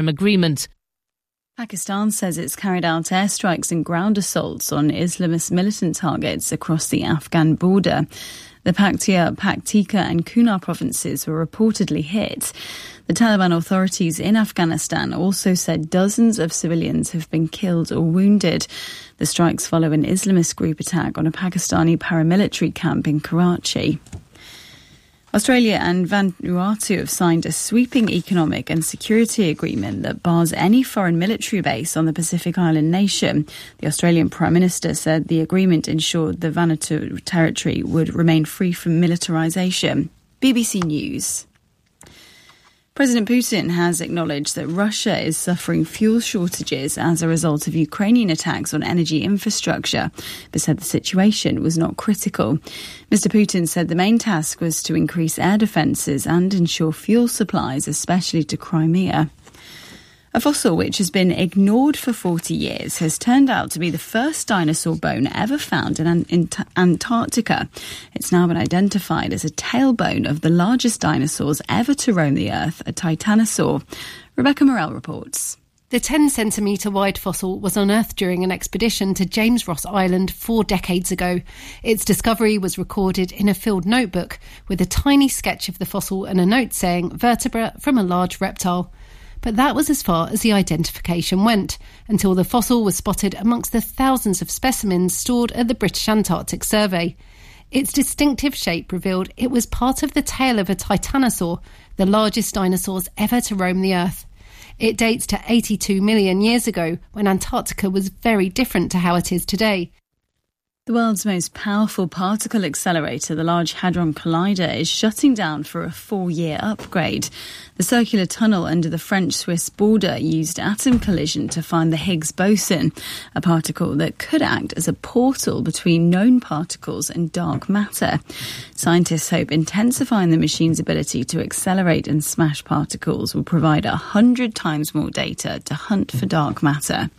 agreement. Pakistan says it's carried out airstrikes and ground assaults on Islamist militant targets across the Afghan border. The Paktika and Kunar provinces were reportedly hit. The Taliban authorities in Afghanistan also said dozens of civilians have been killed or wounded. The strikes follow an Islamist group attack on a Pakistani paramilitary camp in Karachi. Australia and Vanuatu have signed a sweeping economic and security agreement that bars any foreign military base on the Pacific Island nation. The Australian Prime Minister said the agreement ensured the Vanuatu territory would remain free from militarisation. BBC News. President Putin has acknowledged that Russia is suffering fuel shortages as a result of Ukrainian attacks on energy infrastructure, but said the situation was not critical. Mr. Putin said the main task was to increase air defences and ensure fuel supplies, especially to Crimea. A fossil which has been ignored for 40 years has turned out to be the first dinosaur bone ever found in Antarctica. It's now been identified as a tailbone of the largest dinosaurs ever to roam the Earth, a titanosaur. Rebecca Morell reports. The 10-centimetre wide fossil was unearthed during an expedition to James Ross Island 4 decades ago. Its discovery was recorded in a field notebook with a tiny sketch of the fossil and a note saying vertebra from a large reptile. But that was as far as the identification went, until the fossil was spotted amongst the thousands of specimens stored at the British Antarctic Survey. Its distinctive shape revealed it was part of the tail of a titanosaur, the largest dinosaurs ever to roam the Earth. It dates to 82 million years ago, when Antarctica was very different to how it is today. The world's most powerful particle accelerator, the Large Hadron Collider, is shutting down for a 4-year upgrade. The circular tunnel under the French-Swiss border used atom collision to find the Higgs boson, a particle that could act as a portal between known particles and dark matter. Scientists hope intensifying the machine's ability to accelerate and smash particles will provide 100 times more data to hunt for dark matter.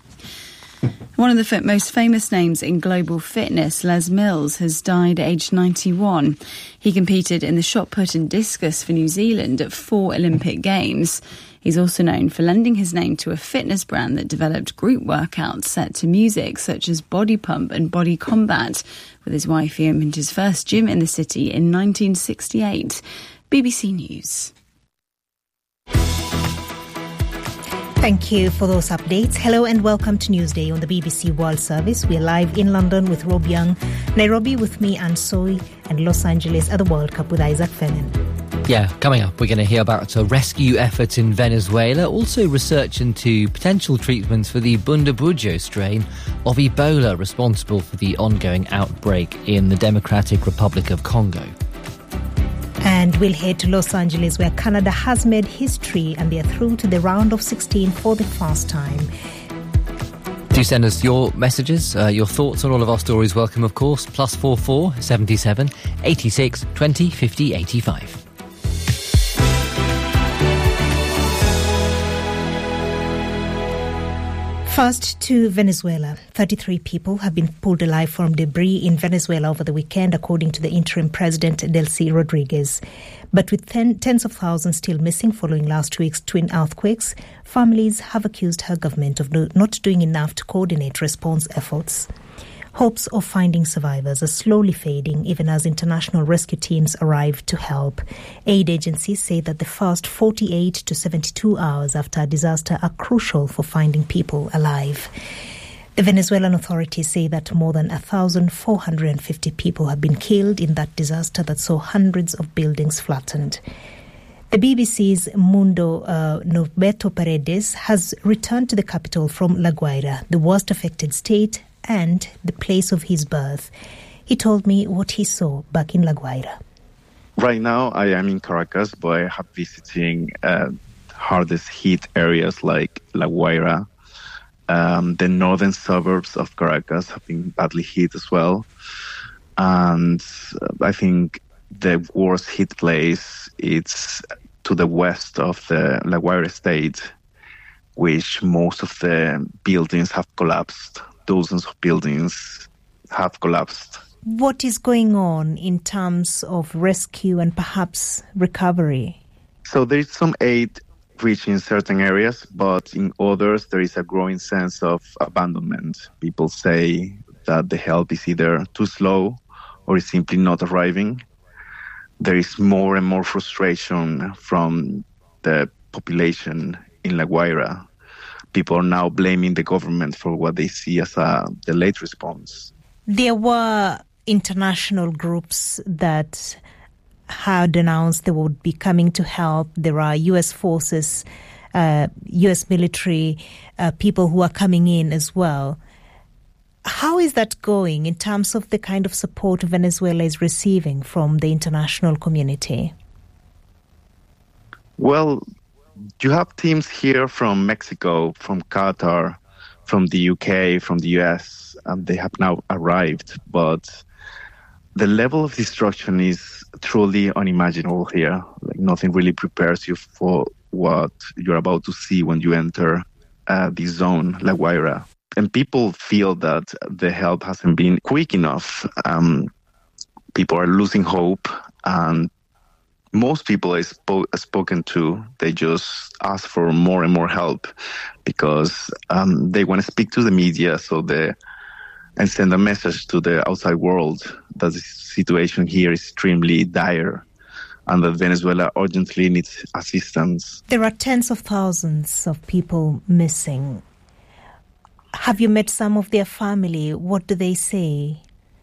One of the most famous names in global fitness, Les Mills, has died aged 91. He competed in the shot put and discus for New Zealand at 4 Olympic Games. He's also known for lending his name to a fitness brand that developed group workouts set to music such as Body Pump and Body Combat. With his wife, he opened his first gym in the city in 1968. BBC News. Thank you for those updates. Hello and welcome to Newsday on the BBC World Service. We're live in London with Rob Young, Nairobi with me, Anne Soy, and Los Angeles at the World Cup with Isaac Fennan. Yeah, coming up, we're going to hear about a rescue effort in Venezuela, also research into potential treatments for the Bundibugyo strain of Ebola responsible for the ongoing outbreak in the Democratic Republic of Congo. And we'll head to Los Angeles, where Canada has made history and they're through to the round of 16 for the first time. Do send us your messages, your thoughts on all of our stories. Welcome, of course. +44 77 86 20 50 85. First to Venezuela. 33 people have been pulled alive from debris in Venezuela over the weekend, according to the interim president, Delcy Rodriguez. But with tens of thousands still missing following last week's twin earthquakes, families have accused her government of not doing enough to coordinate response efforts. Hopes of finding survivors are slowly fading even as international rescue teams arrive to help. Aid agencies say that the first 48 to 72 hours after a disaster are crucial for finding people alive. The Venezuelan authorities say that more than 1,450 people have been killed in that disaster that saw hundreds of buildings flattened. The BBC's Mundo Norberto Paredes has returned to the capital from La Guaira, the worst affected state and the place of his birth. He told me what he saw back in La Guaira. Right now I am in Caracas, but I have visiting hardest hit areas like La Guaira. The northern suburbs of Caracas have been badly hit as well. And I think the worst hit place is to the west of the La Guaira state, which most of the buildings have collapsed. Dozens of buildings have collapsed. What is going on in terms of rescue and perhaps recovery? So there is some aid reaching certain areas, but in others there is a growing sense of abandonment. People say that the help is either too slow or is simply not arriving. There is more and more frustration from the population in La Guaira. People are now blaming the government for what they see as a delayed response. There were international groups that had announced they would be coming to help. There are U.S. forces, U.S. military, people who are coming in as well. How is that going in terms of the kind of support Venezuela is receiving from the international community? Well, you have teams here from Mexico, from Qatar, from the UK, from the US, and they have now arrived. But the level of destruction is truly unimaginable here. Like, nothing really prepares you for what you're about to see when you enter this zone, La Guaira. And people feel that the help hasn't been quick enough. People are losing hope, and most people I've spoken to, they just ask for more and more help because they want to speak to the media and send a message to the outside world that the situation here is extremely dire and that Venezuela urgently needs assistance. There are tens of thousands of people missing. Have you met some of their family? What do they say?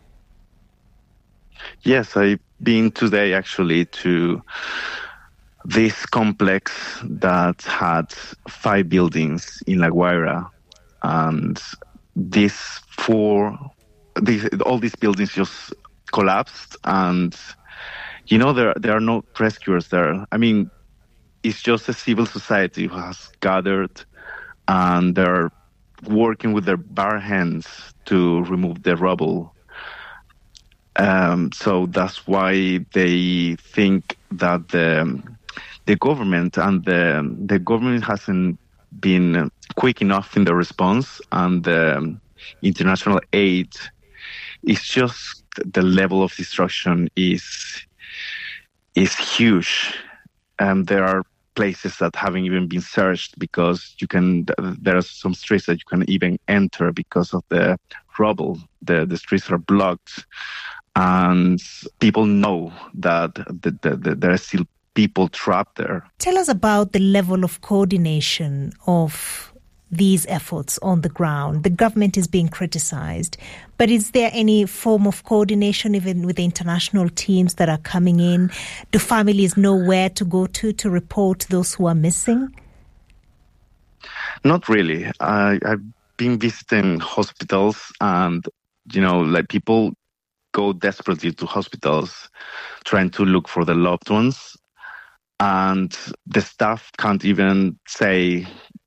Yes, I've been today actually to this complex that had 5 buildings in La Guaira, and all these buildings just collapsed, and there are no rescuers there. I mean, it's just a civil society who has gathered, and they're working with their bare hands to remove the rubble. So that's why they think that the government hasn't been quick enough in the response, and the international aid is just, the level of destruction is huge. There are places that haven't even been searched because there are some streets that you can even enter because of the rubble. The streets are blocked, and people know that there are still people trapped there. Tell us about the level of coordination of these efforts on the ground. The government is being criticized, but is there any form of coordination even with the international teams that are coming in? Do families know where to go to report those who are missing? Not really. I've been visiting hospitals, and people go desperately to hospitals trying to look for their loved ones, and the staff can't even say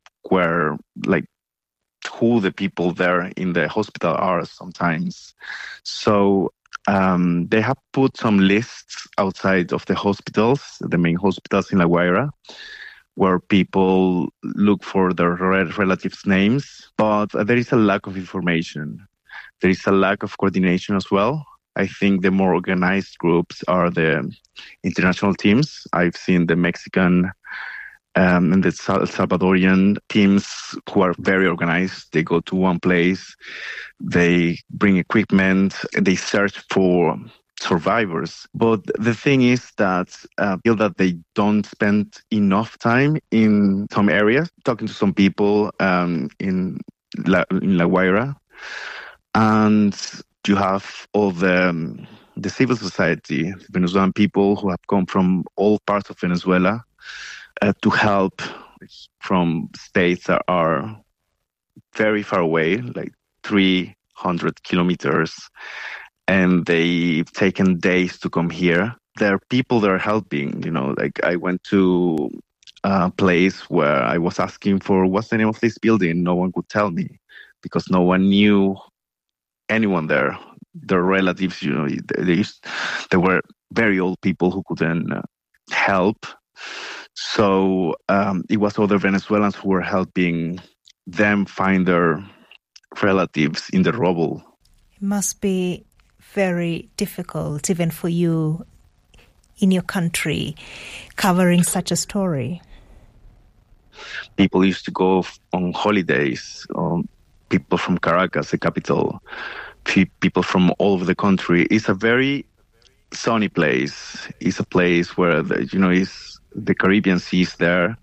who the people there in the hospital are sometimes. So they have put some lists outside of the hospitals, the main hospitals in La Guaira, where people look for their relatives' names, but there is a lack of information. There is a lack of coordination as well. I think the more organized groups are the international teams. I've seen the Mexican and the Salvadorian teams who are very organized. They go to one place, they bring equipment, they search for survivors. But the thing is that I feel that they don't spend enough time in some areas, talking to some people in La Guaira. And you have all the civil society, Venezuelan people who have come from all parts of Venezuela to help from states that are very far away, like 300 kilometers, and they've taken days to come here. There are people that are helping, I went to a place where I was asking for what's the name of this building. No one could tell me because no one knew anyone there. Their relatives, they were very old people who couldn't help. So it was other Venezuelans who were helping them find their relatives in the rubble. It must be very difficult, even for you in your country, covering such a story. people used to go on holidays. People from Caracas, the capital, people from all over the country. It's a very sunny place. It's a place where the Caribbean Sea is there.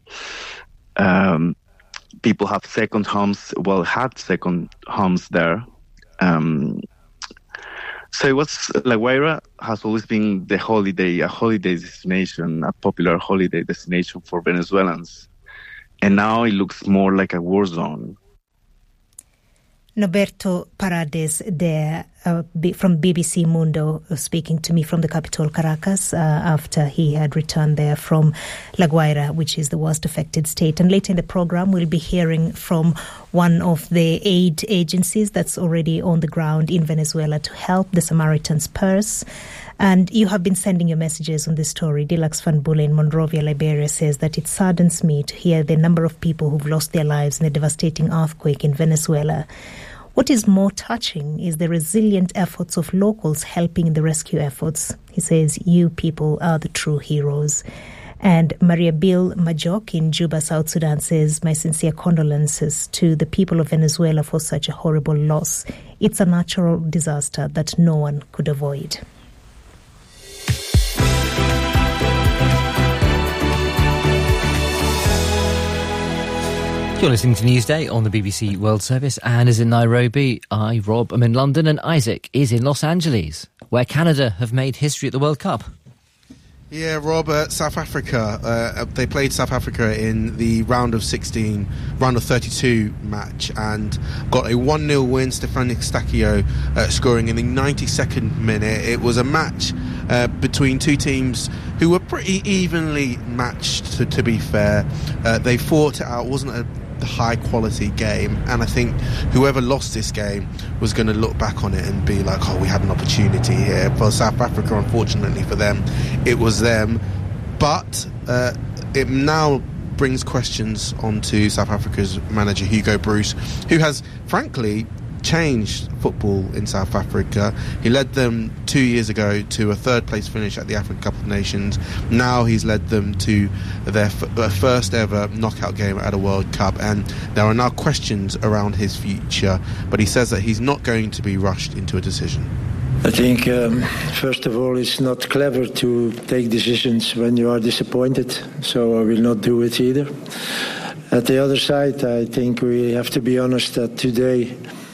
People have second homes. Well, had second homes there. So it was, La Guaira has always been a holiday destination, a popular holiday destination for Venezuelans. And now it looks more like a war zone. Norberto Paredes there from BBC Mundo speaking to me from the capital, Caracas, after he had returned there from La Guaira, which is the worst affected state. And later in the program, we'll be hearing from one of the aid agencies that's already on the ground in Venezuela to help the Samaritan's Purse. And you have been sending your messages on this story. Dilax Van Bulle in Monrovia, Liberia says that it saddens me to hear the number of people who've lost their lives in the devastating earthquake in Venezuela. What is more touching is the resilient efforts of locals helping in the rescue efforts. He says, you people are the true heroes. And Maria Bill Majok in Juba, South Sudan says, my sincere condolences to the people of Venezuela for such a horrible loss. It's a natural disaster that no one could avoid. You're listening to Newsday on the BBC World Service. Anne is in Nairobi, Rob, am in London, and Isaac is in Los Angeles, where Canada have made history at the World Cup. Yeah, Rob, South Africa, they played South Africa in the round of 32 match and got a 1-0 win, Stefano Stakio scoring in the 92nd minute. It was a match between two teams who were pretty evenly matched, to be fair. They fought it out. It wasn't a high-quality game, and I think whoever lost this game was going to look back on it and be like, we had an opportunity here. For South Africa, unfortunately for them, it was them. But it now brings questions onto South Africa's manager, Hugo Broos, who has, frankly, changed football in South Africa. He led them 2 years ago to a third-place finish at the African Cup of Nations. Now he's led them to their first ever knockout game at a World Cup, and there are now questions around his future, but he says that he's not going to be rushed into a decision. I think, first of all, it's not clever to take decisions when you are disappointed, so I will not do it either. At the other side, I think we have to be honest that today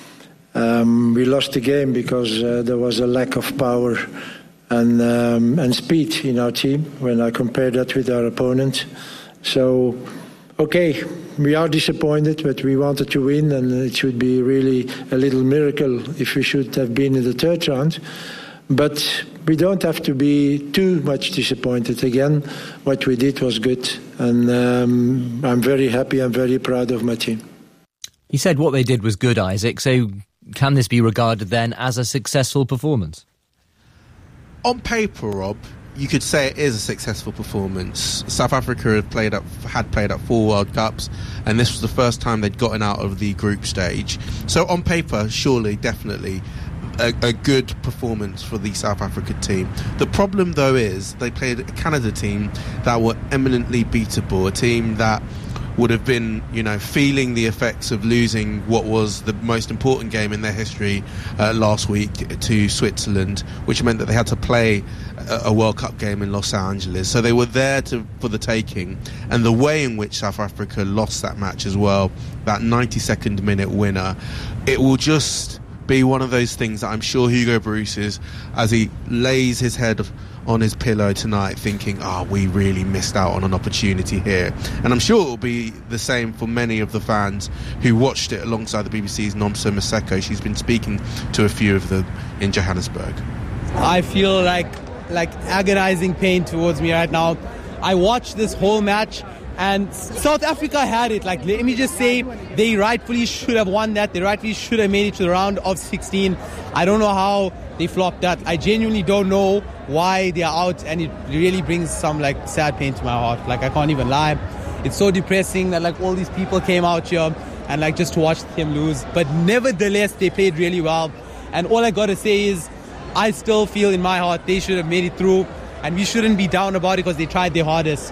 we lost the game because there was a lack of power and speed in our team when I compare that with our opponent. So, okay, we are disappointed, but we wanted to win, and it should be really a little miracle if we should have been in the third round. But we don't have to be too much disappointed again. What we did was good, and I'm very happy, I'm very proud of my team. You said what they did was good, Isaac, so can this be regarded then as a successful performance? On paper, Rob, you could say it is a successful performance. South Africa had played up 4 World Cups, and this was the first time they'd gotten out of the group stage. So on paper, surely, definitely, a good performance for the South African team. The problem, though, is they played a Canada team that were eminently beatable, a team that would have been, feeling the effects of losing what was the most important game in their history last week to Switzerland, which meant that they had to play a World Cup game in Los Angeles. So they were there for the taking. And the way in which South Africa lost that match as well, that 92nd minute winner, it will just be one of those things that I'm sure Hugo Broos is, as he lays his head on his pillow tonight, thinking, we really missed out on an opportunity here. And I'm sure it will be the same for many of the fans who watched it alongside the BBC's Nomsa Maseko. She's been speaking to a few of them in Johannesburg. I feel like agonizing pain towards me right now. I watched this whole match, and South Africa had it. Let me just say, they rightfully should have won that. They rightfully should have made it to the round of 16. I don't know how they flopped that. I genuinely don't know why they are out, and it really brings some sad pain to my heart. I can't even lie. It's so depressing that all these people came out here and just to watch them lose. But nevertheless, they played really well. And all I gotta say is, I still feel in my heart they should have made it through, and we shouldn't be down about it because they tried their hardest.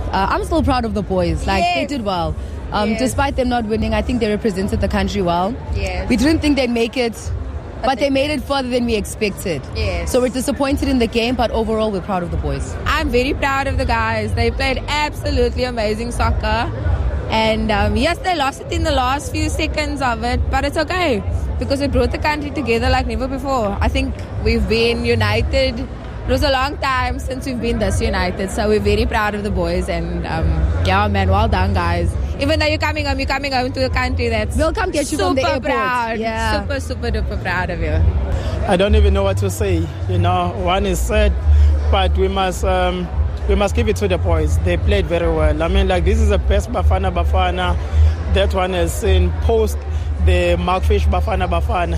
I'm still proud of the boys. They did well. Despite them not winning, I think they represented the country well. Yes. We didn't think they'd make it, but they made it further than we expected. Yes. So we're disappointed in the game, but overall we're proud of the boys. I'm very proud of the guys. They played absolutely amazing soccer. And yes, they lost it in the last few seconds of it, but it's okay because it brought the country together like never before. I think we've been united. It was a long time since we've been this united, so we're very proud of the boys. And yeah, man, well done, guys. Even though you're coming home to a country that's we'll come get you from the airport. Proud. Yeah. Super duper proud of you. I don't even know what to say. One is sad, but we must give it to the boys. They played very well. I mean, this is the best Bafana. That one is in post the Markfish Bafana.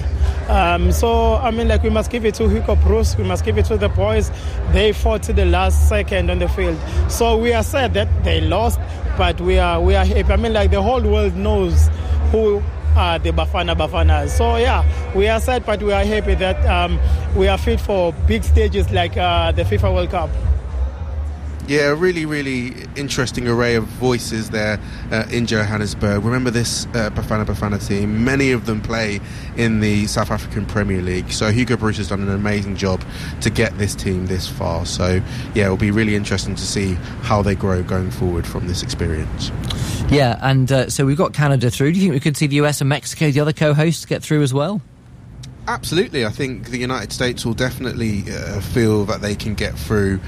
So, I mean, we must give it to Hugo Bruce. We must give it to the boys. They fought to the last second on the field. So we are sad that they lost, but we are happy. I mean, the whole world knows who are the Bafanas. So, yeah, we are sad, but we are happy that we are fit for big stages like the FIFA World Cup. Yeah, a really, really interesting array of voices there in Johannesburg. Remember this Bafana team. Many of them play in the South African Premier League. So Hugo Bruce has done an amazing job to get this team this far. So, yeah, it'll be really interesting to see how they grow going forward from this experience. Yeah, and so we've got Canada through. Do you think we could see the US and Mexico, the other co-hosts, get through as well? Absolutely. I think the United States will definitely feel that they can get through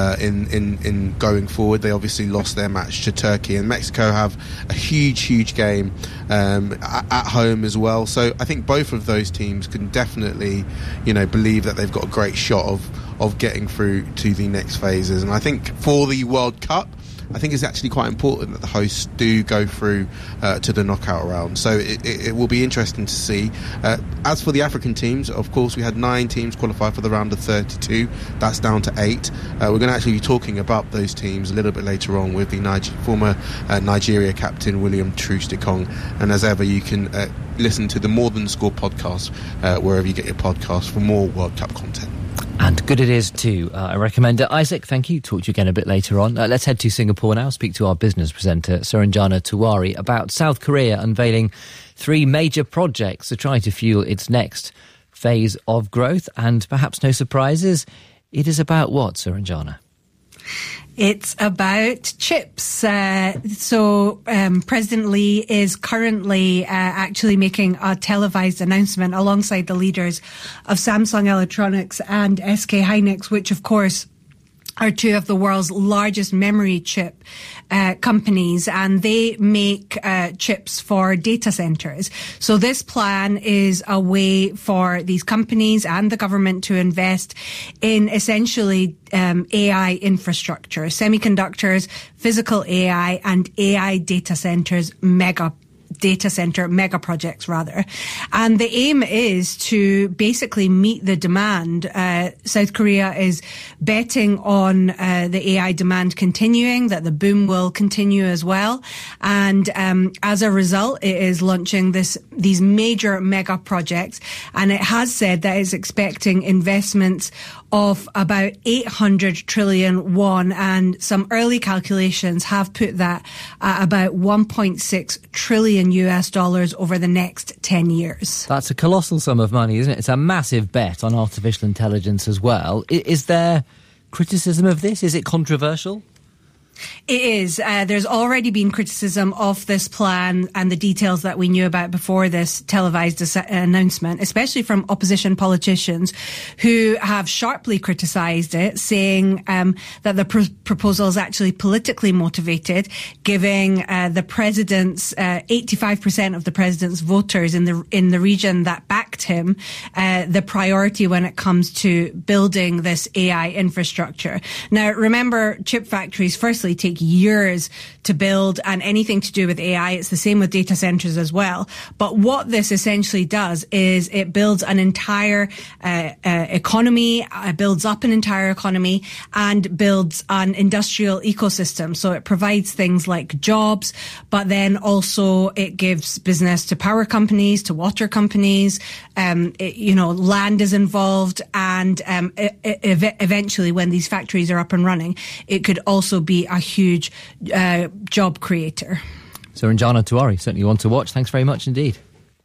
in going forward. They obviously lost their match to Turkey, and Mexico have a huge game at home as well. So I think both of those teams can definitely, believe that they've got a great shot of getting through to the next phases. And I think for the World Cup, I think it's actually quite important that the hosts do go through to the knockout round. So it will be interesting to see. As for the African teams, of course, we had 9 teams qualify for the round of 32. That's down to 8. We're going to actually be talking about those teams a little bit later on with the former Nigeria captain, William Troost-Ekong. And as ever, you can listen to the More Than Score podcast wherever you get your podcast for more World Cup content. And good it is too. I recommend it. Isaac, thank you. Talk to you again a bit later on. Let's head to Singapore now. Speak to our business presenter, Suranjana Tiwari, about South Korea unveiling 3 major projects to try to fuel its next phase of growth. And perhaps no surprises, it is about what, Suranjana? It's about chips. So President Lee is currently actually making a televised announcement alongside the leaders of Samsung Electronics and SK Hynix, which of course are 2 of the world's largest memory chip companies, and they make chips for data centers. So this plan is a way for these companies and the government to invest in essentially AI infrastructure, semiconductors, physical AI, and AI data centers, mega projects rather. And the aim is to basically meet the demand. South Korea is betting on the AI demand continuing, that the boom will continue as well. And as a result, it is launching these major mega projects. And it has said that it's expecting investments of about 800 trillion won, and some early calculations have put that at about $1.6 trillion over the next 10 years. That's a colossal sum of money, isn't it? It's a massive bet on artificial intelligence as well. Is there criticism of this? Is it controversial? It is. There's already been criticism of this plan and the details that we knew about before this televised announcement, especially from opposition politicians who have sharply criticised it, saying that the proposal is actually politically motivated, giving the president's 85% of the president's voters in the region that backed him the priority when it comes to building this AI infrastructure. Now, remember, chip factories firstly take years to build, and anything to do with AI, it's the same with data centers as well. But what this essentially does is it builds an entire economy, builds up an entire economy, and builds an industrial ecosystem. So it provides things like jobs, but then also it gives business to power companies, to water companies. Land is involved, and eventually, when these factories are up and running, it could also be a a huge job creator. So Ranjana Tiwari, certainly one to watch. Thanks very much indeed.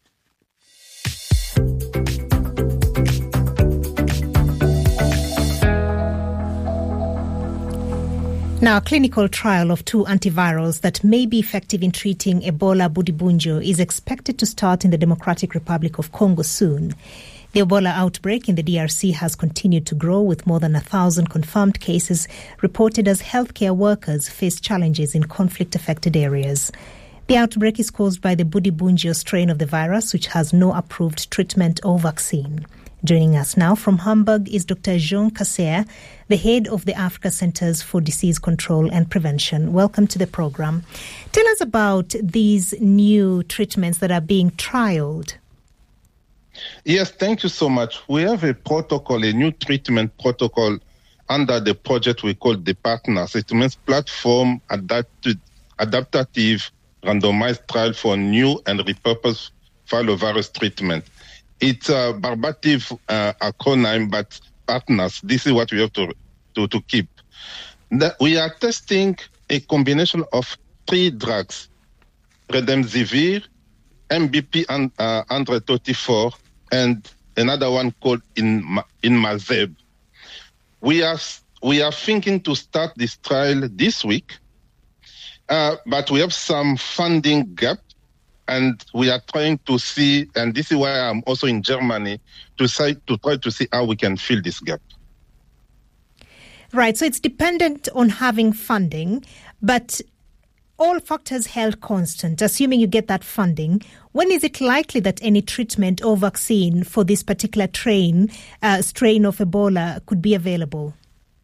Now, a clinical trial of 2 antivirals that may be effective in treating Ebola Budibunjo is expected to start in the Democratic Republic of Congo soon. The Ebola outbreak in the DRC has continued to grow, with more than 1,000 confirmed cases reported as healthcare workers face challenges in conflict-affected areas. The outbreak is caused by the Budibunjo strain of the virus, which has no approved treatment or vaccine. Joining us now from Hamburg is Dr. Jean Kasseer, the head of the Africa Centers for Disease Control and Prevention. Welcome to the program. Tell us about these new treatments that are being trialed. Yes, thank you so much. We have a protocol, a new treatment protocol under the project we call the Partners. It means Platform Adaptive Randomized Trial for New and Repurposed Filovirus Treatment. It's a barbative acronym, but Partners, this is what we have to keep. We are testing a combination of 3 drugs, Remdesivir, MBP 134, and another one called Inmazeb. We are thinking to start this trial this week, but we have some funding gap. And we are trying to see, and this is why I'm also in Germany, to try to see how we can fill this gap. Right, so it's dependent on having funding, but all factors held constant, assuming you get that funding, when is it likely that any treatment or vaccine for this particular strain of Ebola could be available?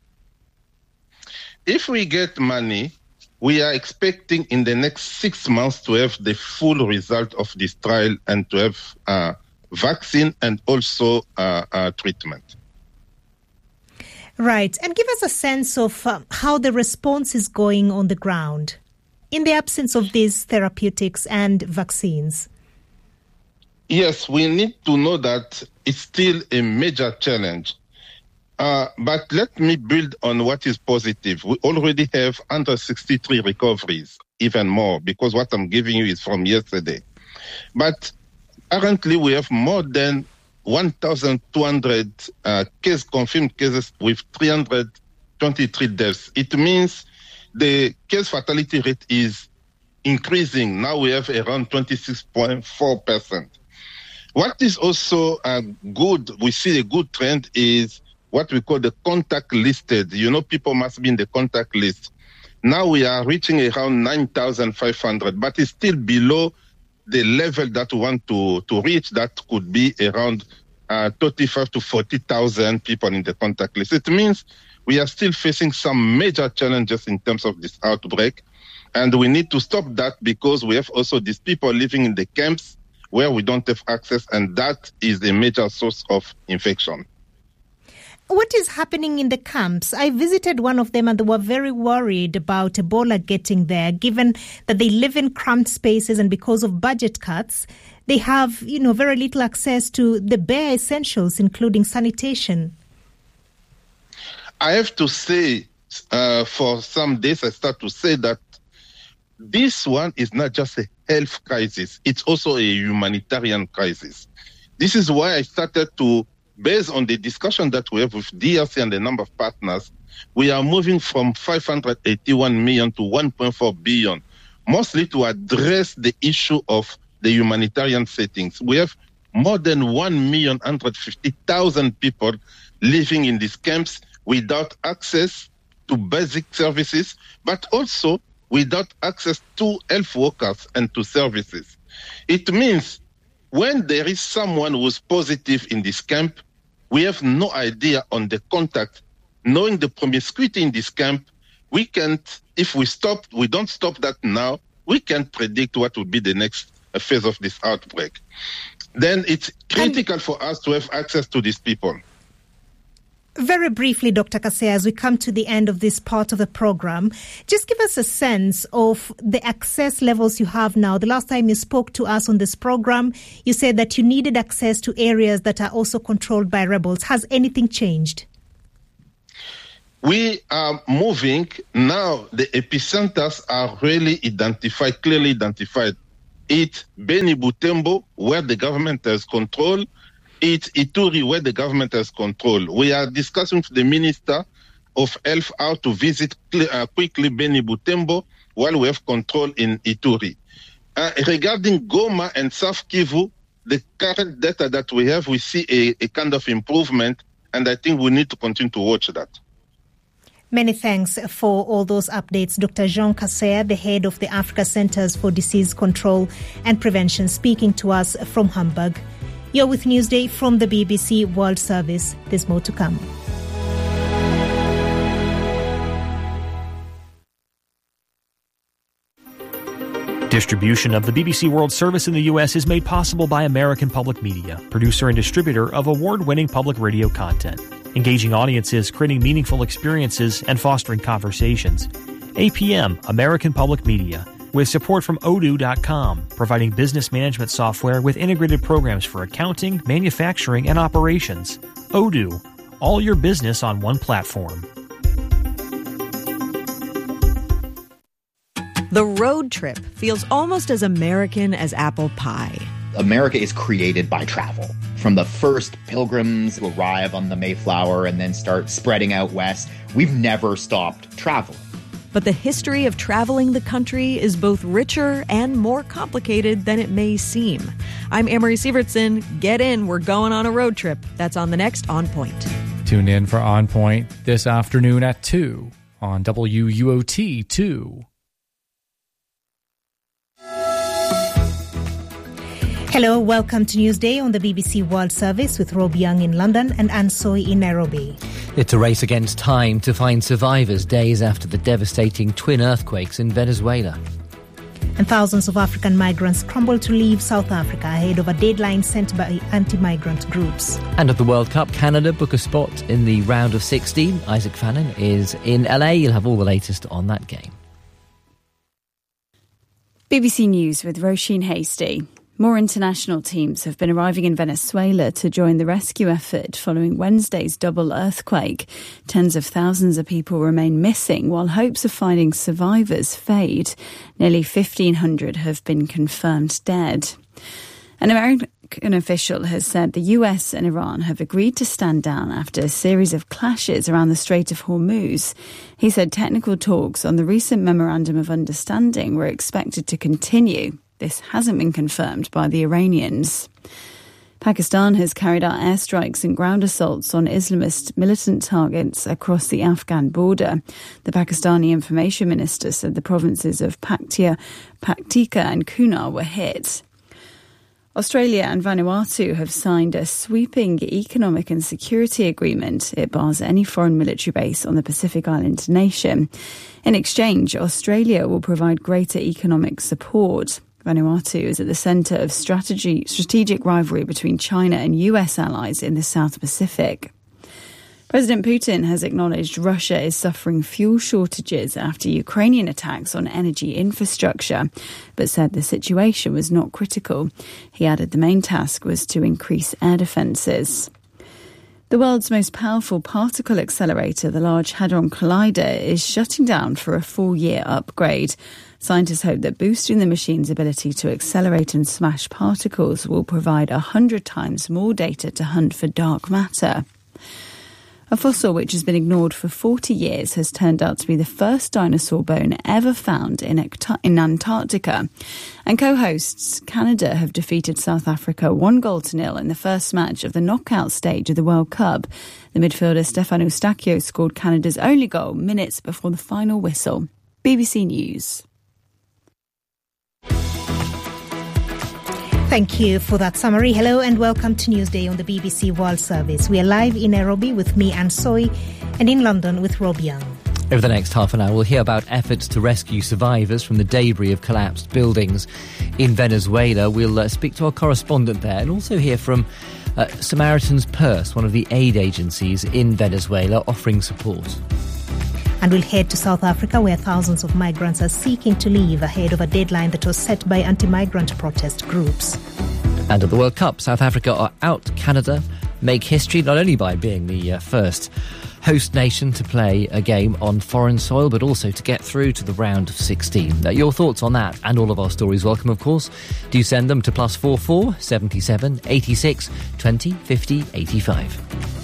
If we get money, we are expecting in the next 6 months to have the full result of this trial and to have vaccine and also treatment. Right. And give us a sense of how the response is going on the ground in the absence of these therapeutics and vaccines. Yes, we need to know that it's still a major challenge. But let me build on what is positive. We already have 163 recoveries, even more, because what I'm giving you is from yesterday. But currently we have more than 1,200 confirmed cases with 323 deaths. It means the case fatality rate is increasing. Now we have around 26.4%. What is also good, we see a good trend is what we call the contact listed. You know, people must be in the contact list. Now we are reaching around 9,500, but it's still below the level that we want to reach. That could be around 35 to 40,000 people in the contact list. It means we are still facing some major challenges in terms of this outbreak, and we need to stop that because we have also these people living in the camps where we don't have access, and that is a major source of infection. What is happening in the camps? I visited one of them and they were very worried about Ebola getting there, given that they live in cramped spaces and because of budget cuts, they have, very little access to the bare essentials, including sanitation. I have to say, for some days I start to say that this one is not just a health crisis, it's also a humanitarian crisis. This is why I started to, based on the discussion that we have with DRC and the number of partners, we are moving from 581 million to 1.4 billion, mostly to address the issue of the humanitarian settings. We have more than 1,150,000 people living in these camps without access to basic services, but also without access to health workers and to services. It means when there is someone who's positive in this camp, we have no idea on the contact. Knowing the promiscuity in this camp, we can't, if we don't stop that now, we can't predict what will be the next phase of this outbreak. Then it's critical for us to have access to these people. Very briefly, Dr. Kasseer, as we come to the end of this part of the program, just give us a sense of the access levels you have now. The last time you spoke to us on this program, you said that you needed access to areas that are also controlled by rebels. Has anything changed? we are moving now. The epicenters are really clearly identified. It's Beni Butembo, where the government has control. It's Ituri, where the government has control. We are discussing with the Minister of Health how to visit quickly Beni Butembo while we have control in Ituri. Regarding Goma and South Kivu, the current data that we have, we see a kind of improvement, and I think we need to continue to watch that. Many thanks for all those updates. Dr. Jean Kasea, the head of the Africa Centers for Disease Control and Prevention, speaking to us from Hamburg. You're with Newsday from the BBC World Service. There's more to come. Distribution of the BBC World Service in the U.S. is made possible by American Public Media, producer and distributor of award-winning public radio content, engaging audiences, creating meaningful experiences, and fostering conversations. APM, American Public Media, with support from Odoo.com, providing business management software with integrated programs for accounting, manufacturing, and operations. Odoo, all your business on one platform. The road trip feels almost as American as apple pie. America is created by travel. From the first pilgrims who arrive on the Mayflower and then start spreading out west, we've never stopped traveling. But the history of traveling the country is both richer and more complicated than it may seem. I'm Amory Sievertson. Get in, we're going on a road trip. That's on the next On Point. Tune in for On Point this afternoon at 2 on WUOT 2. Hello, welcome to Newsday on the BBC World Service with Rob Young in London and Anne Soy in Nairobi. It's a race against time to find survivors days after the devastating twin earthquakes in Venezuela. And thousands of African migrants crumble to leave South Africa ahead of a deadline sent by anti-migrant groups. And at the World Cup, Canada book a spot in the round of 16. Isaac Fannin is in LA. You'll have all the latest on that game. BBC News with Roisin Hasty. More international teams have been arriving in Venezuela to join the rescue effort following Wednesday's double earthquake. Tens of thousands of people remain missing while hopes of finding survivors fade. Nearly 1,500 have been confirmed dead. An American official has said the US and Iran have agreed to stand down after a series of clashes around the Strait of Hormuz. He said technical talks on the recent Memorandum of Understanding were expected to continue. This hasn't been confirmed by the Iranians. Pakistan has carried out airstrikes and ground assaults on Islamist militant targets across the Afghan border. The Pakistani information minister said the provinces of Paktika and Kunar were hit. Australia and Vanuatu have signed a sweeping economic and security agreement. It bars any foreign military base on the Pacific Island nation. In exchange, Australia will provide greater economic support. Vanuatu is at the centre of strategic rivalry between China and US allies in the South Pacific. President Putin has acknowledged Russia is suffering fuel shortages after Ukrainian attacks on energy infrastructure, but said the situation was not critical. He added the main task was to increase air defences. The world's most powerful particle accelerator, the Large Hadron Collider, is shutting down for a full-year upgrade. Scientists hope that boosting the machine's ability to accelerate and smash particles will provide 100 times more data to hunt for dark matter. A fossil which has been ignored for 40 years has turned out to be the first dinosaur bone ever found in Antarctica. And co-hosts Canada have defeated South Africa 1-0 in the first match of the knockout stage of the World Cup. The midfielder Stefan Eustáquio scored Canada's only goal minutes before the final whistle. BBC News. Thank you for that summary. Hello and welcome to Newsday on the BBC World Service. We are live in Nairobi with me, Anne Soy, and in London with Rob Young. Over the next half an hour, we'll hear about efforts to rescue survivors from the debris of collapsed buildings in Venezuela. We'll speak to our correspondent there and also hear from Samaritan's Purse, one of the aid agencies in Venezuela, offering support. And we'll head to South Africa, where thousands of migrants are seeking to leave ahead of a deadline that was set by anti-migrant protest groups. And at the World Cup, South Africa are out. Canada make history not only by being the first host nation to play a game on foreign soil, but also to get through to the round of 16. Your thoughts on that and all of our stories welcome, of course. Do send them to +44 77 86 20 50 85.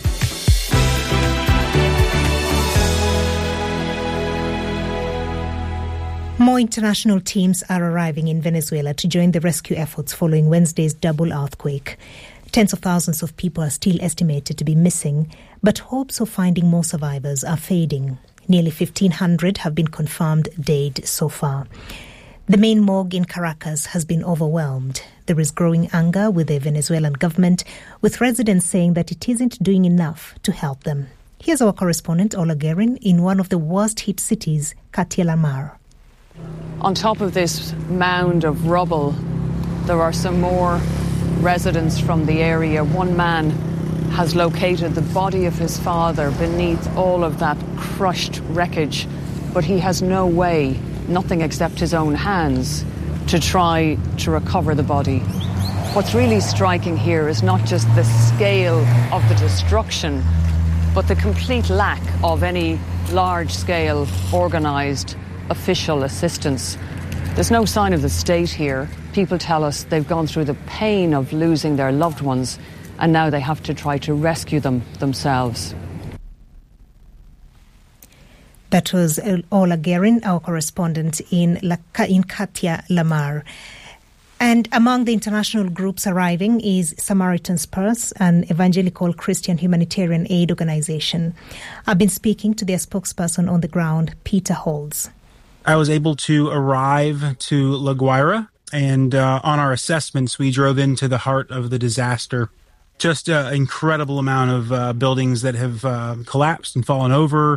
More international teams are arriving in Venezuela to join the rescue efforts following Wednesday's double earthquake. Tens of thousands of people are still estimated to be missing, but hopes of finding more survivors are fading. Nearly 1,500 have been confirmed dead so far. The main morgue in Caracas has been overwhelmed. There is growing anger with the Venezuelan government, with residents saying that it isn't doing enough to help them. Here's our correspondent, Ola Guerin, in one of the worst-hit cities, Katia La Mar. On top of this mound of rubble, there are some more residents from the area. One man has located the body of his father beneath all of that crushed wreckage, but he has no way, nothing except his own hands, to try to recover the body. What's really striking here is not just the scale of the destruction, but the complete lack of any large-scale organised official assistance. There's no sign of the state here. People tell us they've gone through the pain of losing their loved ones, and now they have to try to rescue them themselves. That was Ola Guerin, our correspondent in Katia La Mar. And among the international groups arriving is Samaritan's Purse, an evangelical Christian humanitarian aid organization. I've been speaking to their spokesperson on the ground, Peter Holds. I was able to arrive to La Guaira, and on our assessments, we drove into the heart of the disaster. Just an incredible amount of buildings that have collapsed and fallen over,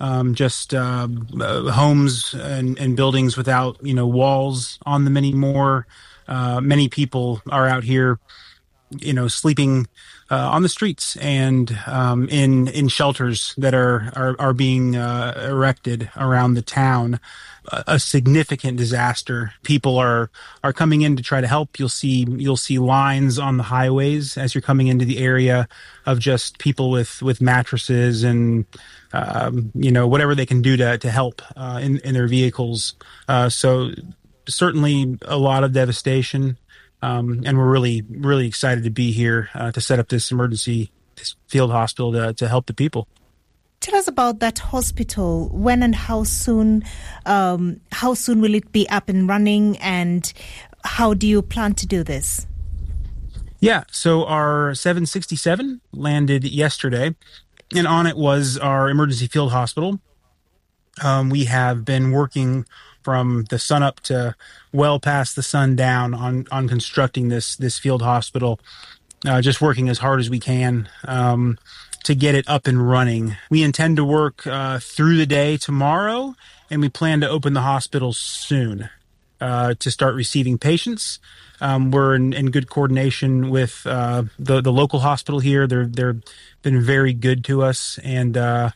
homes and buildings without, walls on them anymore. Many people are out here, sleeping on the streets and in shelters that are being erected around the town. A significant disaster. People are coming in to try to help. You'll see lines on the highways as you're coming into the area of just people with mattresses and whatever they can do to help in their vehicles. So certainly a lot of devastation. And we're really, really excited to be here to set up this field hospital to help the people. Tell us about that hospital. When and how soon will it be up and running, and how do you plan to do this? Yeah, so our 767 landed yesterday, and on it was our emergency field hospital. We have been working from the sun up to well past the sun down on constructing this field hospital, just working as hard as we can to get it up and running. We intend to work through the day tomorrow, and we plan to open the hospital soon to start receiving patients. We're in good coordination with the local hospital here. They've been very good to us, and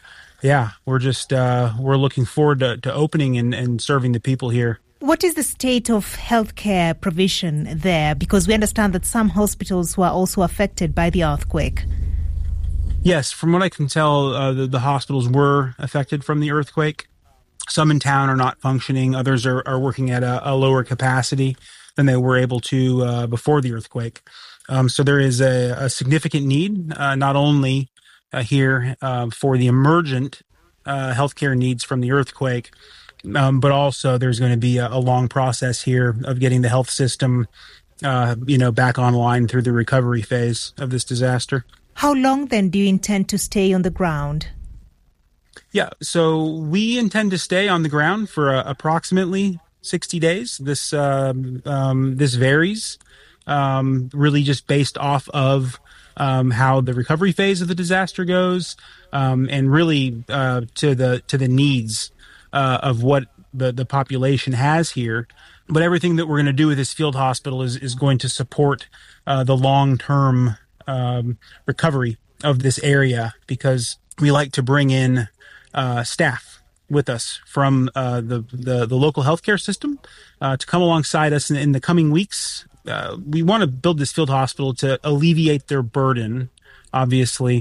we're looking forward to opening and serving the people here. What is the state of healthcare provision there? Because we understand that some hospitals were also affected by the earthquake. Yes, from what I can tell, the hospitals were affected from the earthquake. Some in town are not functioning. Others are working at a lower capacity than they were able to before the earthquake. So there is a significant need, not only here for the emergent healthcare needs from the earthquake, but also there's going to be a long process here of getting the health system, back online through the recovery phase of this disaster. How long then do you intend to stay on the ground? Yeah, so we intend to stay on the ground for approximately 60 days. This varies, really just based off of how the recovery phase of the disaster goes, and really to the needs of what the population has here. But everything that we're going to do with this field hospital is going to support the long-term recovery of this area, because we like to bring in staff with us from the local healthcare system to come alongside us in the coming weeks. We want to build this field hospital to alleviate their burden, obviously,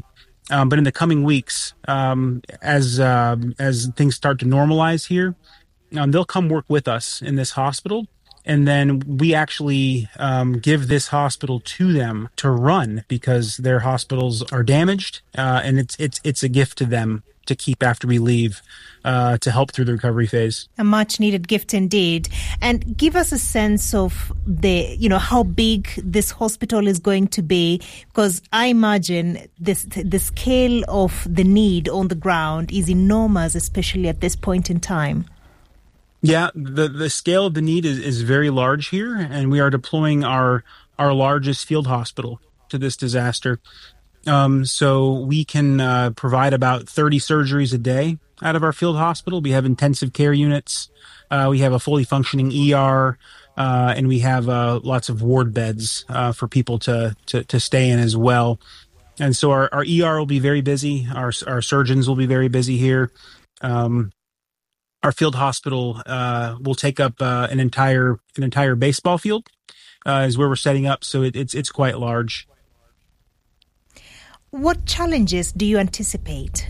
But in the coming weeks, as things start to normalize here, they'll come work with us in this hospital. And then we actually give this hospital to them to run because their hospitals are damaged, and it's a gift to them to keep after we leave, to help through the recovery phase. A much-needed gift indeed. And give us a sense of how big this hospital is going to be, because I imagine the scale of the need on the ground is enormous, especially at this point in time. Yeah, the scale of the need is very large here, and we are deploying our largest field hospital to this disaster. So we can provide about 30 surgeries a day out of our field hospital. We have intensive care units. We have a fully functioning ER, and we have lots of ward beds for people to stay in as well. And so our ER will be very busy. Our surgeons will be very busy here. Our field hospital will take up an entire baseball field, is where we're setting up. So it's quite large. What challenges do you anticipate?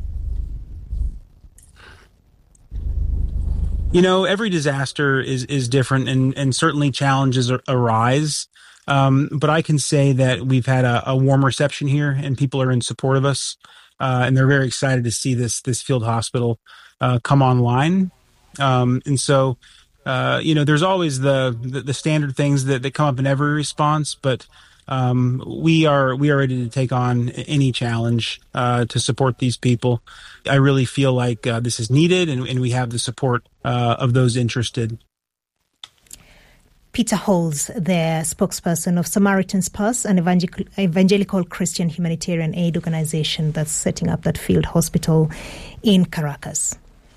Every disaster is different, and certainly challenges arise. But I can say that we've had a warm reception here, and people are in support of us, and they're very excited to see this field hospital come online. And so, there's always the standard things that come up in every response, but we are ready to take on any challenge to support these people. I really feel like this is needed, and we have the support of those interested. Peter Halls, the spokesperson of Samaritan's Purse, an evangelical Christian humanitarian aid organization that's setting up that field hospital in Caracas.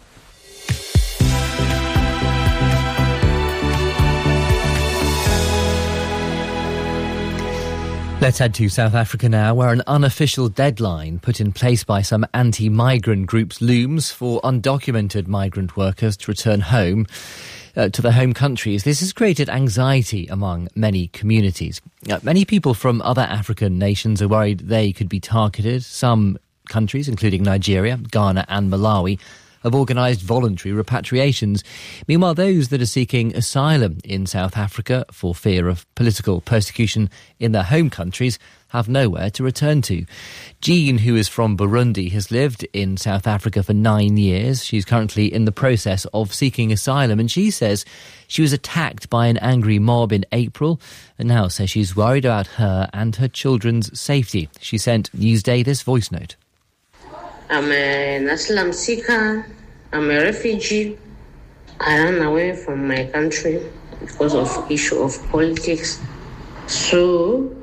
Let's head to South Africa now, where an unofficial deadline put in place by some anti-migrant groups looms for undocumented migrant workers to return home to their home countries. This has created anxiety among many communities. Many people from other African nations are worried they could be targeted. Some countries, including Nigeria, Ghana and Malawi, have organised voluntary repatriations. Meanwhile, those that are seeking asylum in South Africa for fear of political persecution in their home countries have nowhere to return to. Jean, who is from Burundi, has lived in South Africa for 9 years. She's currently in the process of seeking asylum, and she says she was attacked by an angry mob in April and now says she's worried about her and her children's safety. She sent Newsday this voice note. I'm an asylum seeker. I'm a refugee. I ran away from my country because of issue of politics. So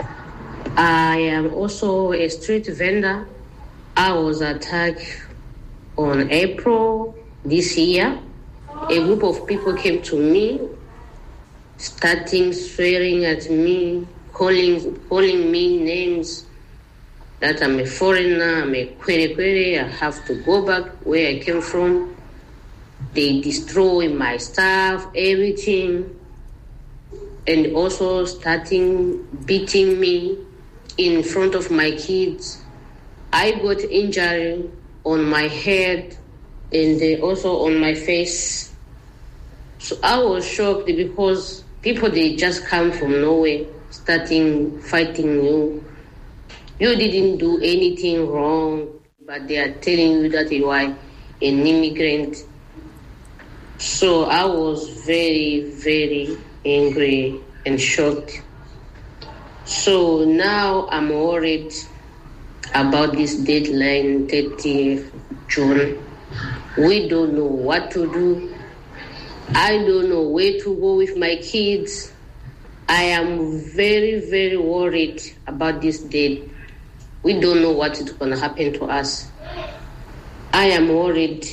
I am also a street vendor. I was attacked on April this year. A group of people came to me, starting swearing at me, calling me names, that I'm a foreigner, I'm a kwere, I have to go back where I came from. They destroy my stuff, everything, and also starting beating me in front of my kids. I got injury on my head and also on my face. So I was shocked because people, they just come from nowhere, starting fighting you. You didn't do anything wrong, but they are telling you that you are an immigrant. So I was very, very angry and shocked. So now I'm worried about this deadline, 30th June. We don't know what to do. I don't know where to go with my kids. I am very, very worried about this date. We don't know what is going to happen to us. I am worried.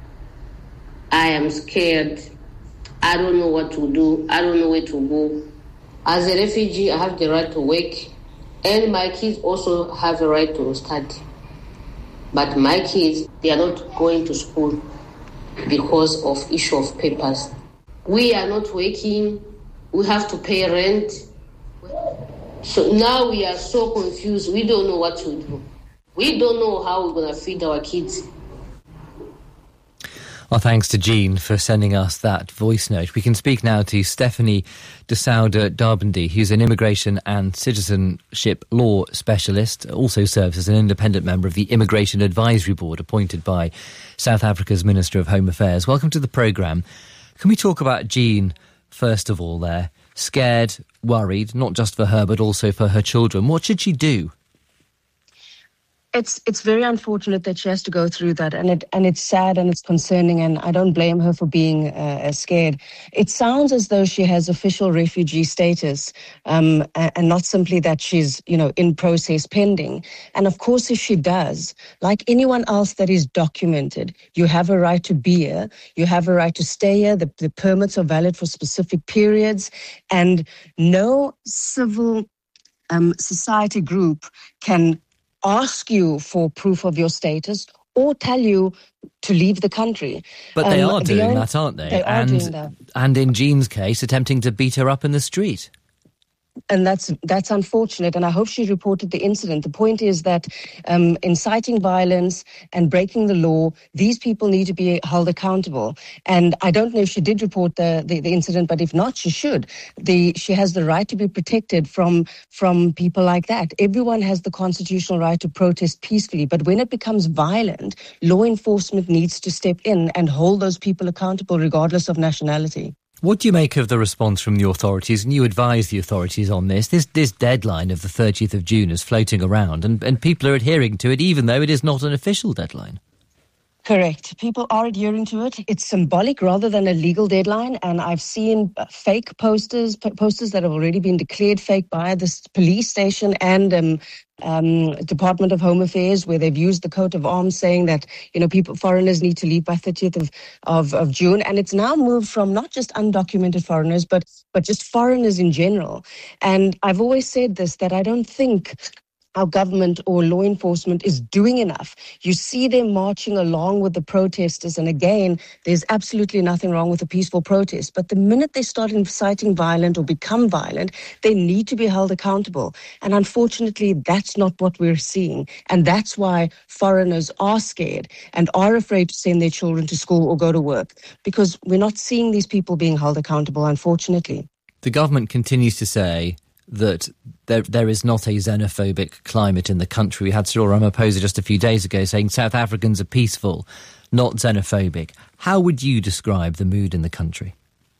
I am scared. I don't know what to do. I don't know where to go. As a refugee, I have the right to work, and my kids also have the right to study. But my kids, they are not going to school because of issue of papers. We are not working. We have to pay rent. So now we are so confused. We don't know what to do. We don't know how we're going to feed our kids. Our thanks to Jean for sending us that voice note. We can speak now to Stephanie de Souda Darbandy, who's an immigration and citizenship law specialist, also serves as an independent member of the Immigration Advisory Board appointed by South Africa's Minister of Home Affairs. Welcome to the programme. Can we talk about Jean, first of all, there? Scared, worried, not just for her, but also for her children. What should she do? It's very unfortunate that she has to go through that, and it's sad and it's concerning, and I don't blame her for being scared. It sounds as though she has official refugee status, and not simply that she's in process pending. And of course, if she does, like anyone else that is documented, you have a right to be here, you have a right to stay here. The permits are valid for specific periods, and no civil society group can ask you for proof of your status or tell you to leave the country. But they are doing that, aren't they? They are doing that. And in Jean's case, attempting to beat her up in the street. And that's unfortunate, and I hope she reported the incident. The point is that inciting violence and breaking the law, these people need to be held accountable. And I don't know if she did report the incident, but if not, she should. She has the right to be protected from people like that. Everyone has the constitutional right to protest peacefully, but when it becomes violent, law enforcement needs to step in and hold those people accountable regardless of nationality. What do you make of the response from the authorities? And you advise the authorities on this. This deadline of the 30th of June is floating around, and people are adhering to it, even though it is not an official deadline. Correct. People are adhering to it. It's symbolic rather than a legal deadline. And I've seen fake posters that have already been declared fake by this police station and Department of Home Affairs, where they've used the coat of arms saying that, foreigners need to leave by 30th of June. And it's now moved from not just undocumented foreigners, but just foreigners in general. And I've always said this, that I don't think our government or law enforcement is doing enough. You see them marching along with the protesters, and again, there's absolutely nothing wrong with a peaceful protest. But the minute they start inciting violence or become violent, they need to be held accountable. And unfortunately, that's not what we're seeing. And that's why foreigners are scared and are afraid to send their children to school or go to work, because we're not seeing these people being held accountable, unfortunately. The government continues to say that there is not a xenophobic climate in the country. We had Cyril Ramaphosa just a few days ago saying South Africans are peaceful, not xenophobic. How would you describe the mood in the country?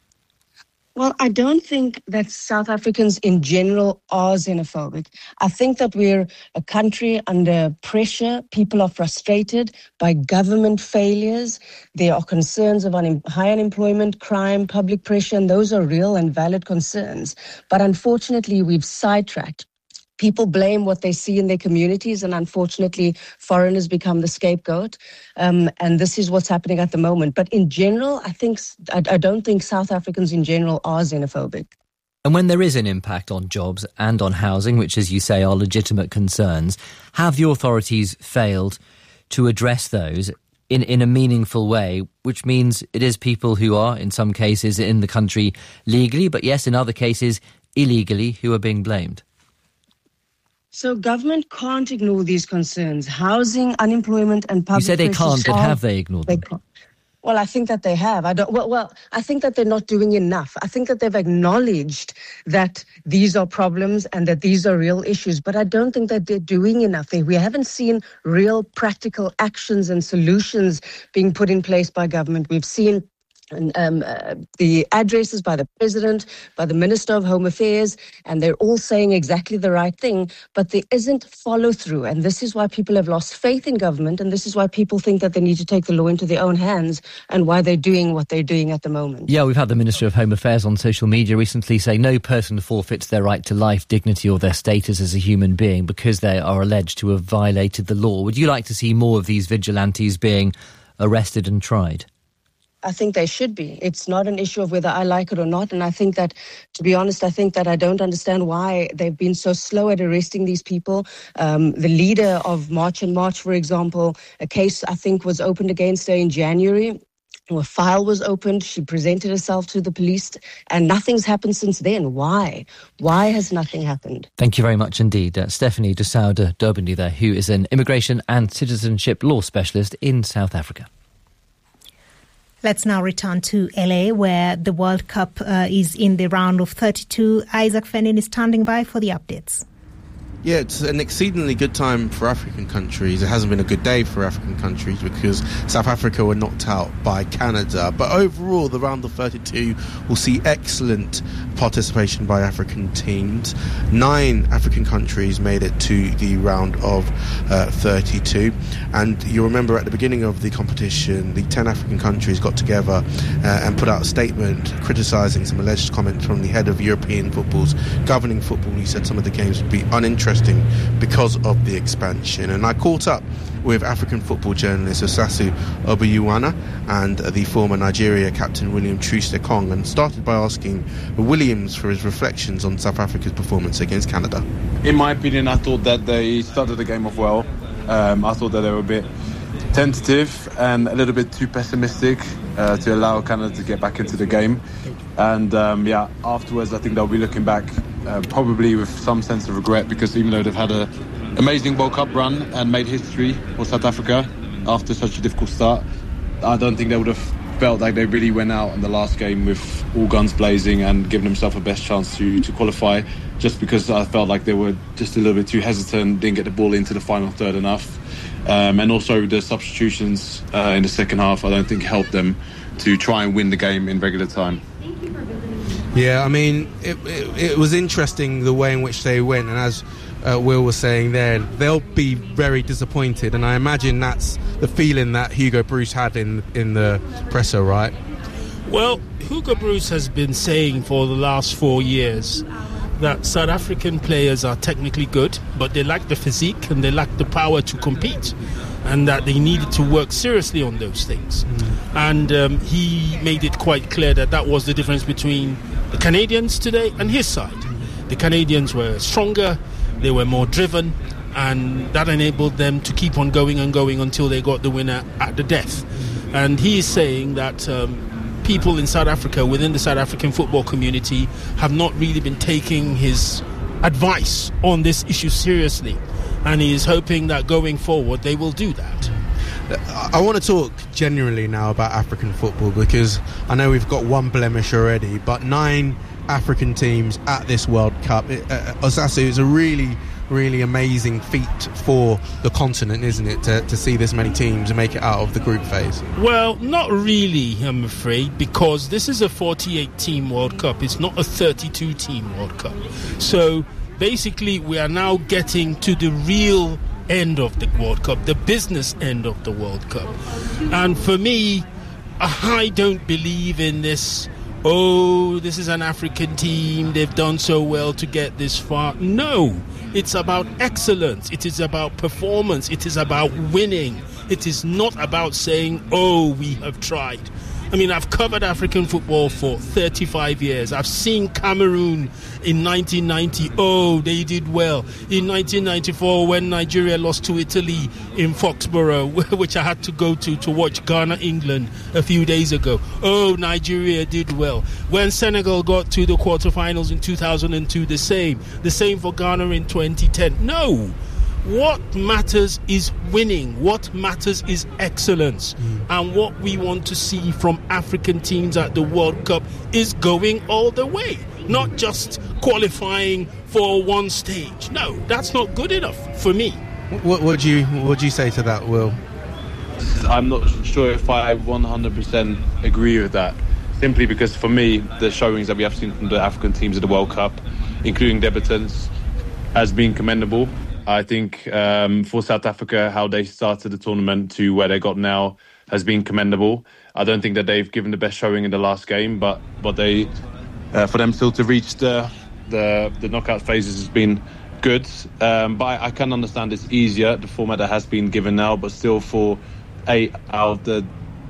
Well, I don't think that South Africans in general are xenophobic. I think that we're a country under pressure. People are frustrated by government failures. There are concerns of high unemployment, crime, public pressure, and those are real and valid concerns. But unfortunately, we've sidetracked. People blame what they see in their communities, and unfortunately, foreigners become the scapegoat. And this is what's happening at the moment. But in general, I don't think South Africans in general are xenophobic. And when there is an impact on jobs and on housing, which, as you say, are legitimate concerns, have the authorities failed to address those in a meaningful way, which means it is people who are, in some cases, in the country legally, but yes, in other cases, illegally, who are being blamed? So government can't ignore these concerns. Housing, unemployment and public... You say they can't, but have they ignored them? Well, I think that they have. I think that they're not doing enough. I think that they've acknowledged that these are problems and that these are real issues, but I don't think that they're doing enough. We haven't seen real practical actions and solutions being put in place by government. We've seen the addresses by the president, by the Minister of Home Affairs, and they're all saying exactly the right thing, but there isn't follow through. And this is why people have lost faith in government, and this is why people think that they need to take the law into their own hands, and why they're doing what they're doing at the moment. Yeah, we've had the Minister of Home Affairs on social media recently say no person forfeits their right to life, dignity or their status as a human being because they are alleged to have violated the law. Would you like to see more of these vigilantes being arrested and tried? I think they should be. It's not an issue of whether I like it or not. And I think that, to be honest, I don't understand why they've been so slow at arresting these people. The leader of March and March, for example, a case I think was opened against her in January. A file was opened. She presented herself to the police, and nothing's happened since then. Why? Why has nothing happened? Thank you very much indeed. Stephanie de Souda Durbany there, who is an immigration and citizenship law specialist in South Africa. Let's now return to LA, where the World Cup is in the round of 32. Isaac Fenin is standing by for the updates. Yeah, it's an exceedingly good time for African countries. It hasn't been a good day for African countries because South Africa were knocked out by Canada. But overall, the round of 32 will see excellent participation by African teams. 9 African countries made it to the round of 32. And you remember at the beginning of the competition, the 10 African countries got together and put out a statement criticising some alleged comments from the head of European football's governing football. He said some of the games would be uninteresting because of the expansion. And I caught up with African football journalist Osasu Obiuwana and the former Nigeria captain William Troost-Ekong, and started by asking Williams for his reflections on South Africa's performance against Canada. In my opinion, I thought that they started the game off well. I thought that they were a bit tentative and a little bit too pessimistic to allow Canada to get back into the game. And afterwards I think they'll be looking back probably with some sense of regret, because even though they've had an amazing World Cup run and made history for South Africa after such a difficult start, I don't think they would have felt like they really went out in the last game with all guns blazing and given themselves a best chance to qualify, just because I felt like they were just a little bit too hesitant, didn't get the ball into the final third enough. And also the substitutions in the second half I don't think helped them to try and win the game in regular time. Yeah, I mean, it was interesting the way in which they went, and as Will was saying there, they'll be very disappointed, and I imagine that's the feeling that Hugo Broos had in the presser, right? Well, Hugo Broos has been saying for the last 4 years that South African players are technically good, but they lack the physique and they lack the power to compete, and that they needed to work seriously on those things. And he made it quite clear that that was the difference between the Canadians today and his side. The Canadians were stronger, they were more driven, and that enabled them to keep on going and going until they got the winner at the death. And he is saying that people in South Africa, within the South African football community, have not really been taking his advice on this issue seriously, and he is hoping that going forward they will do that. I want to talk generally now about African football, because I know we've got one blemish already, but 9 African teams at this World Cup. Osasu, is a really, really amazing feat for the continent, isn't it, to see this many teams make it out of the group phase? Well, not really, I'm afraid, because this is a 48-team World Cup. It's not a 32-team World Cup. So basically we are now getting to the real end of the World Cup, the business end of the World Cup. And for me, I don't believe in this, this is an African team, they've done so well to get this far. No, it's about excellence, it is about performance, it is about winning. It is not about saying, we have tried. I mean, I've covered African football for 35 years. I've seen Cameroon in 1990. They did well. In 1994, when Nigeria lost to Italy in Foxborough, which I had to go to watch Ghana, England a few days ago. Nigeria did well. When Senegal got to the quarterfinals in 2002, the same. The same for Ghana in 2010. No. What matters is winning. What matters is excellence. And what we want to see from African teams at the World Cup is going all the way, not just qualifying for one stage. No, that's not good enough for me. What would you say to that, Will? I'm not sure if I 100% agree with that, simply because for me, the showings that we have seen from the African teams at the World Cup, including debutants, has been commendable. I think for South Africa, how they started the tournament to where they got now has been commendable. I don't think that they've given the best showing in the last game, but they for them still to reach the knockout phases has been good. But I can understand it's easier, the format that has been given now, but still for 8 out of the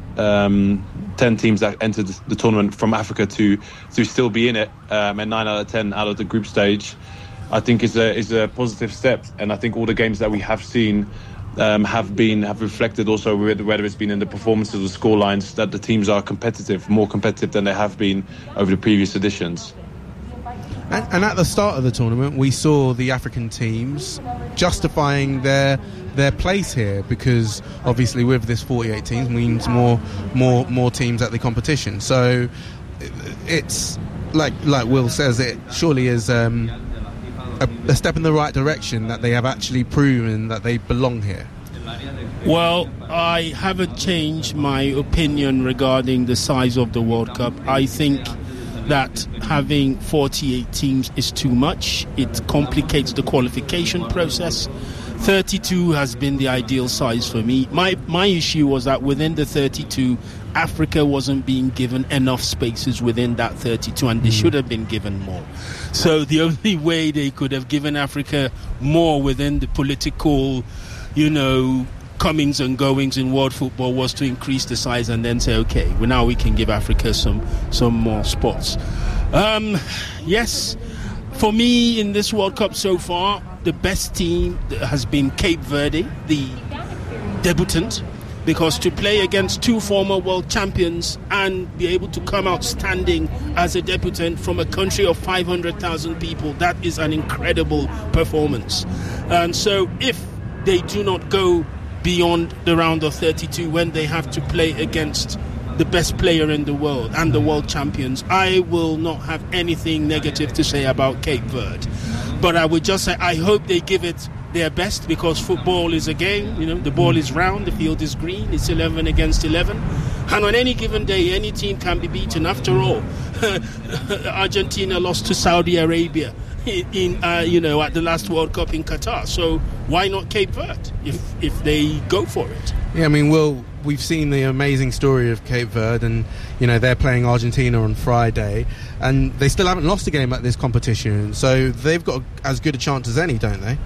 10 teams that entered the tournament from Africa to still be in it, and 9 out of 10 out of the group stage, I think is a positive step. And I think all the games that we have seen have reflected also, whether it's been in the performances or score lines, that the teams are competitive, more competitive than they have been over the previous editions. And at the start of the tournament, we saw the African teams justifying their place here, because obviously with this 48 teams means more teams at the competition. So it's like Will says, it surely is a step in the right direction that they have actually proven that they belong here. Well, I haven't changed my opinion regarding the size of the World Cup. I think that having 48 teams is too much. It complicates the qualification process. 32 has been the ideal size for me. My issue was that within the 32, Africa wasn't being given enough spaces within that 32, and they should have been given more. So the only way they could have given Africa more within the political, comings and goings in world football was to increase the size and then say, okay, well, now we can give Africa some more spots. Yes, for me in this World Cup so far, the best team has been Cape Verde, the debutant, because to play against two former world champions and be able to come out standing as a debutant from a country of 500,000 people, that is an incredible performance. And so if they do not go beyond the round of 32 when they have to play against the best player in the world and the world champions, I will not have anything negative to say about Cape Verde. But I would just say I hope they give it their best, because football is a game. The ball is round, the field is green, it's 11 against 11, and on any given day any team can be beaten. After all, Argentina lost to Saudi Arabia in at the last World Cup in Qatar, so why not Cape Verde if they go for it? Yeah, I mean, we've seen the amazing story of Cape Verde, and they're playing Argentina on Friday, and they still haven't lost a game at this competition, so they've got as good a chance as any, don't they?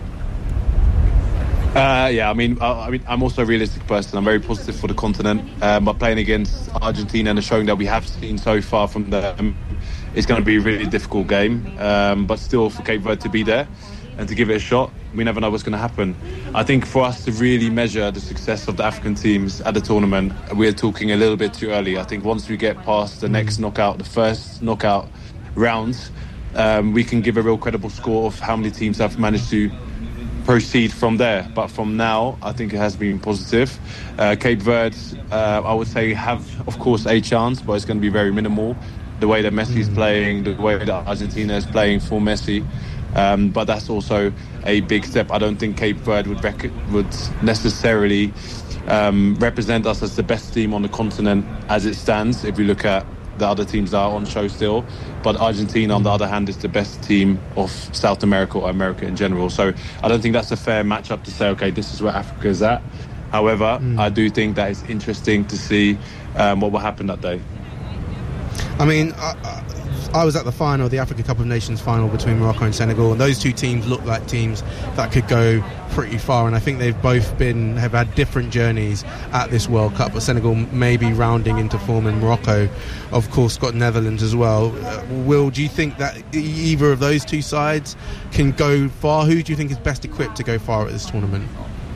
I'm also a realistic person. I'm very positive for the continent, but playing against Argentina and showing that we have seen so far from them, it's going to be a really difficult game, but still for Cape Verde to be there and to give it a shot, we never know what's going to happen. I think for us to really measure the success of the African teams at the tournament, we're talking a little bit too early. I think once we get past the next knockout, the first knockout rounds, we can give a real credible score of how many teams have managed to proceed from there. But from now, I think it has been positive. Cape Verde, I would say, have, of course, a chance, but it's going to be very minimal. The way that Messi is playing, the way that Argentina is playing for Messi. But that's also a big step. I don't think Cape Verde would necessarily represent us as the best team on the continent as it stands, if we look at the other teams that are on show still. But Argentina, on the other hand, is the best team of South America or America in general. So I don't think that's a fair matchup to say, okay, this is where Africa is at. However, I do think that it's interesting to see what will happen that day. I mean, I was at the final, the Africa Cup of Nations final between Morocco and Senegal, and those two teams look like teams that could go pretty far, and I think they've both have had different journeys at this World Cup, but Senegal may be rounding into form, and Morocco, of course, got Netherlands as well. Will, do you think that either of those two sides can go far? Who do you think is best equipped to go far at this tournament?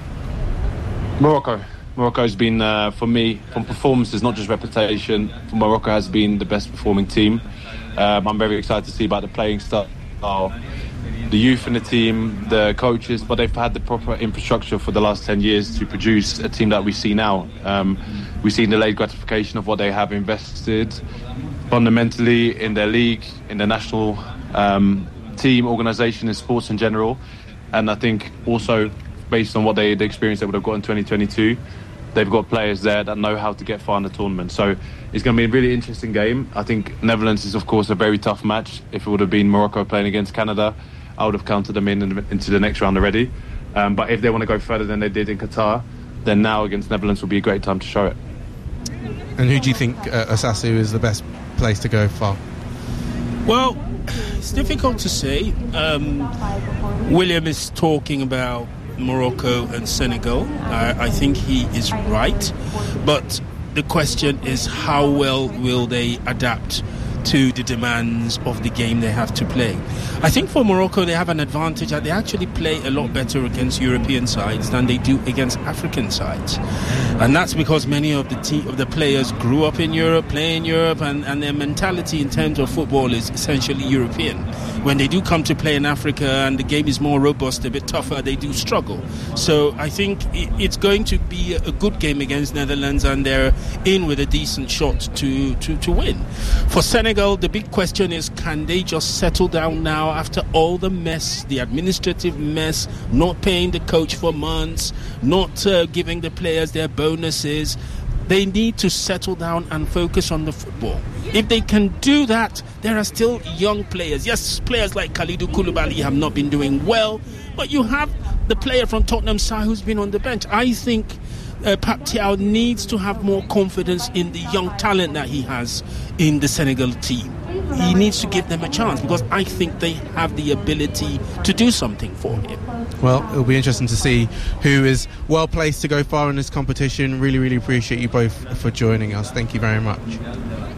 Morocco. Morocco's been, for me, from performances, not just reputation, Morocco has been the best performing team. I'm very excited to see about the playing style, the youth in the team, the coaches, but they've had the proper infrastructure for the last 10 years to produce a team that we see now. We've seen the late gratification of what they have invested fundamentally in their league, in their national team, organisation, in sports in general. And I think also, based on what the experience they would have got in 2022, they've got players there that know how to get far in the tournament. So it's going to be a really interesting game. I think Netherlands is, of course, a very tough match. If it would have been Morocco playing against Canada, I would have counted them into the next round already. But if they want to go further than they did in Qatar, then now against Netherlands will be a great time to show it. And who do you think, Osasu, is the best place to go far? Well, it's difficult to say. William is talking about Morocco and Senegal. I think he is right, but the question is, how well will they adapt to the demands of the game they have to play. I think for Morocco they have an advantage that they actually play a lot better against European sides than they do against African sides, and that's because many of the players grew up in Europe, play in Europe, and their mentality in terms of football is essentially European. When they do come to play in Africa and the game is more robust, a bit tougher, they do struggle. So I think it's going to be a good game against Netherlands, and they're in with a decent shot to win. For Senegal, the big question is, can they just settle down now after all the mess, the administrative mess, not paying the coach for months, not giving the players their bonuses? They need to settle down and focus on the football. If they can do that, there are still young players. Yes, players like Kalidou Koulibaly have not been doing well, but you have the player from Tottenham side who's been on the bench. I think Pape Thiaw needs to have more confidence in the young talent that he has in the Senegal team. He needs to give them a chance, because I think they have the ability to do something for him. Well, it'll be interesting to see who is well placed to go far in this competition. Really, really appreciate you both for joining us. Thank you very much.